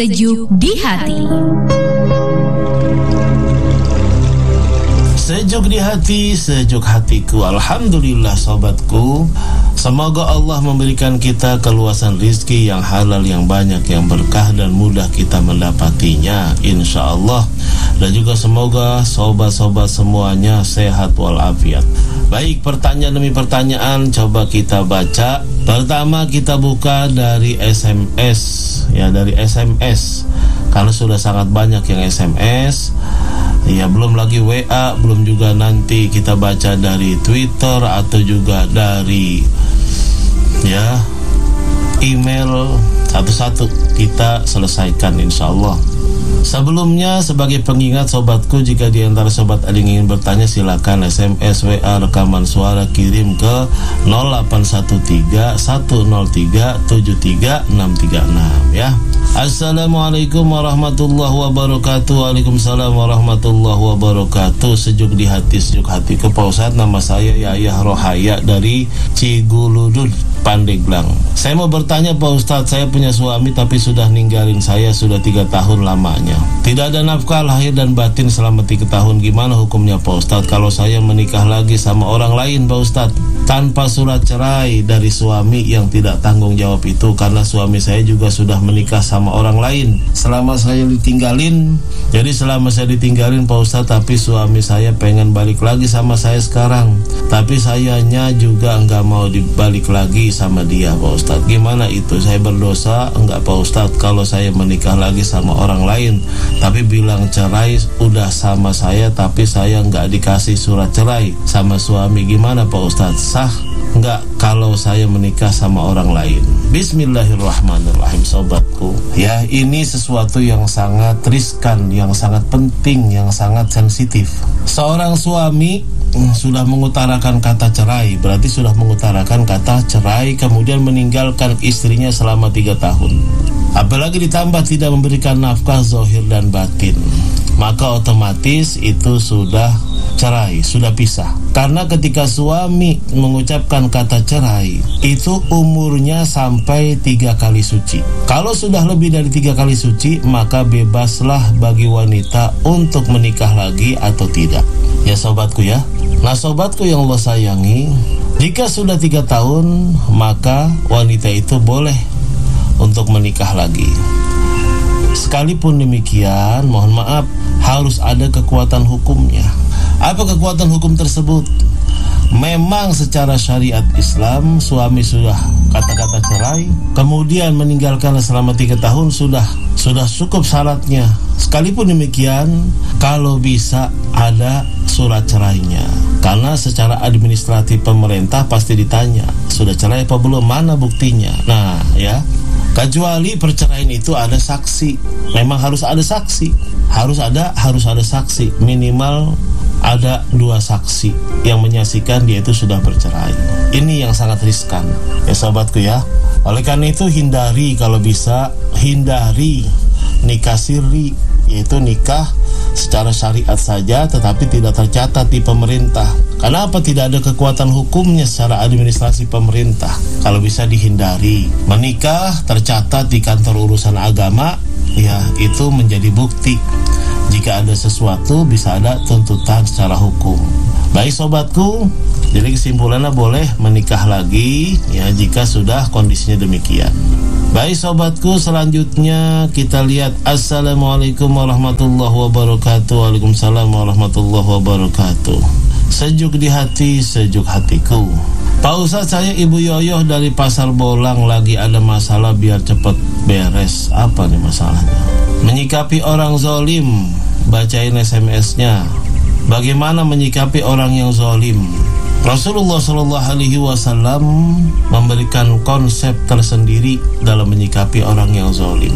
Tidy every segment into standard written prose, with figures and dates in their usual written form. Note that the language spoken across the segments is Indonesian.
sejuk di hati. Sejuk di hati, sejuk hatiku. Alhamdulillah sobatku, semoga Allah memberikan kita keluasan rizki yang halal, yang banyak, yang berkah dan mudah kita mendapatinya, insya Allah. Dan juga semoga sobat-sobat semuanya sehat walafiat. Baik, pertanyaan demi pertanyaan coba kita baca. Pertama kita buka dari SMS, ya, dari SMS. Karena sudah sangat banyak yang SMS. Ya, belum lagi WA, belum juga nanti kita baca dari Twitter atau juga dari email. Satu-satu kita selesaikan insya Allah. Sebelumnya sebagai pengingat sobatku, jika di antara sobat ada yang ingin bertanya, silakan SMS, WA, rekaman suara kirim ke 0813 103 73636 ya. Assalamualaikum warahmatullahi wabarakatuh. Waalaikumsalam warahmatullahi wabarakatuh. Sejuk di hati, sejuk hatiku. Pak Ustadz, nama saya Yayah Rohaya dari Ciguludud, Pandeglang. Saya mau bertanya Pak Ustadz, saya punya suami tapi sudah ninggalin saya sudah 3 tahun lamanya. Tidak ada nafkah lahir dan batin selama 3 tahun. Gimana hukumnya Pak Ustadz kalau saya menikah lagi sama orang lain Pak Ustadz, tanpa surat cerai dari suami yang tidak tanggung jawab itu? Karena suami saya juga sudah menikah sama orang lain selama saya ditinggalin. Jadi selama saya ditinggalin Pak Ustadz, tapi suami saya pengen balik lagi sama saya sekarang, tapi sayanya juga enggak mau dibalik lagi sama dia Pak Ustadz. Gimana itu? Saya berdosa enggak Pak Ustadz kalau saya menikah lagi sama orang lain tapi bilang cerai udah sama saya, tapi saya enggak dikasih surat cerai sama suami? Gimana Pak Ustadz? Sah enggak kalau saya menikah sama orang lain? Bismillahirrahmanirrahim sobatku. Ya, ini sesuatu yang sangat riskan, yang sangat penting, yang sangat sensitif. Seorang suami sudah mengutarakan kata cerai, berarti sudah mengutarakan kata cerai, kemudian meninggalkan istrinya selama 3 tahun. Apalagi ditambah tidak memberikan nafkah zahir dan batin, maka otomatis itu sudah cerai, sudah pisah. Karena ketika suami mengucapkan kata cerai, itu umurnya sampai 3 kali suci. Kalau sudah lebih dari 3 kali suci, maka bebaslah bagi wanita untuk menikah lagi atau tidak. Ya sobatku ya. Nah sobatku yang Allah sayangi, jika sudah 3 tahun, maka wanita itu boleh untuk menikah lagi. Sekalipun demikian, mohon maaf, harus ada kekuatan hukumnya. Apa kekuatan hukum tersebut? Memang secara syariat Islam, suami sudah kata-kata cerai, kemudian meninggalkan selama 3 tahun, sudah cukup syaratnya. Sekalipun demikian, kalau bisa ada surat cerainya. Karena secara administratif pemerintah pasti ditanya, sudah cerai apa belum, mana buktinya. Nah ya, kecuali perceraian itu ada saksi. Memang harus ada saksi. Harus ada saksi. Minimal ada 2 saksi yang menyaksikan dia itu sudah bercerai. Ini yang sangat riskan ya sobatku ya. Oleh karena itu hindari, kalau bisa hindari nikah siri, yaitu nikah secara syariat saja tetapi tidak tercatat di pemerintah. Kenapa? Tidak ada kekuatan hukumnya secara administrasi pemerintah. Kalau bisa dihindari. Menikah tercatat di kantor urusan agama, ya itu menjadi bukti. Jika ada sesuatu bisa ada tuntutan secara hukum. Baik sobatku, jadi kesimpulannya boleh menikah lagi ya jika sudah kondisinya demikian. Baik sobatku, selanjutnya kita lihat. Assalamualaikum warahmatullahi wabarakatuh. Waalaikumsalam warahmatullahi wabarakatuh. Sejuk di hati, sejuk hatiku. Pak Ustadz, saya Ibu Yoyoh dari Pasar Bolang, lagi ada masalah biar cepat beres. Apa nih masalahnya? Menyikapi orang zolim, bacain SMS-nya. Bagaimana menyikapi orang yang zolim? Rasulullah SAW memberikan konsep tersendiri dalam menyikapi orang yang zolim,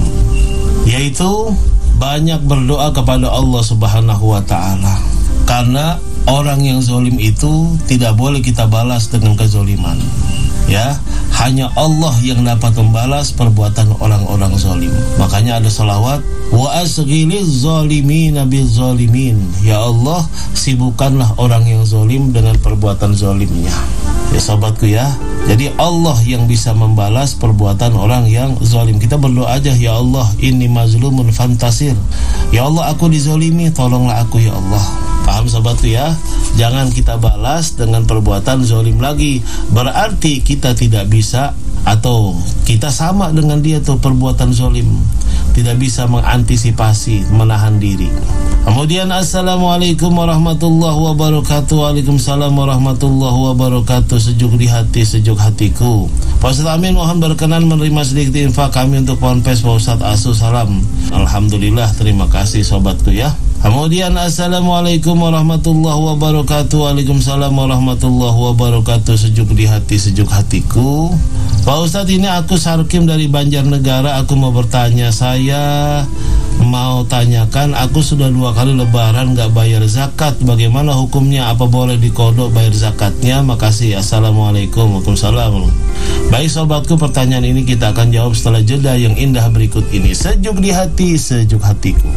yaitu banyak berdoa kepada Allah Subhanahu wa Ta'ala. Karena orang yang zolim itu tidak boleh kita balas dengan kezoliman. Ya, hanya Allah yang dapat membalas perbuatan orang-orang zalim. Makanya ada salawat, wa asghiliz zalimina bil zalimin. Ya Allah, sibukkanlah orang yang zalim dengan perbuatan zalimnya. Ya sahabatku ya, jadi Allah yang bisa membalas perbuatan orang yang zalim. Kita berdoa aja, ya Allah, inni mazlumun fantasir. Ya Allah, aku dizalimi, tolonglah aku ya Allah. Paham sahabatku ya? Jangan kita balas dengan perbuatan zalim lagi. Berarti kita tidak bisa, atau kita sama dengan dia tuh perbuatan zalim. Tidak bisa mengantisipasi, menahan diri. Kemudian assalamualaikum warahmatullahi wabarakatuh. Waalaikumsalam warahmatullahi wabarakatuh. Sejuk di hati, sejuk hatiku. Pak Ustadz Amin mohon berkenan menerima sedikit infak kami untuk Ponpes Pak Ustadz Asu. Salam. Alhamdulillah, terima kasih sobatku ya. Kemudian assalamualaikum warahmatullahi wabarakatuh. Waalaikumsalam warahmatullahi wabarakatuh. Sejuk di hati, sejuk hatiku. Pak Ustadz, ini aku Sarkim dari Banjarnegara. Aku mau bertanya, saya mau tanyakan, aku sudah 2 kali lebaran gak bayar zakat. Bagaimana hukumnya? Apa boleh dikodok bayar zakatnya? Makasih. Assalamualaikum. Waalaikumsalam. Baik sobatku, pertanyaan ini kita akan jawab setelah jeda yang indah berikut ini. Sejuk di hati, sejuk hatiku.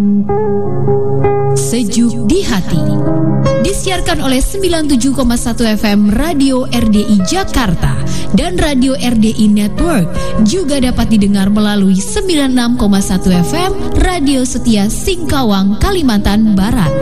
Sejuk di hati disiarkan oleh 97,1 FM Radio RDI Jakarta dan Radio RDI Network. Juga dapat didengar melalui 96,1 FM Radio Setia Singkawang, Kalimantan Barat.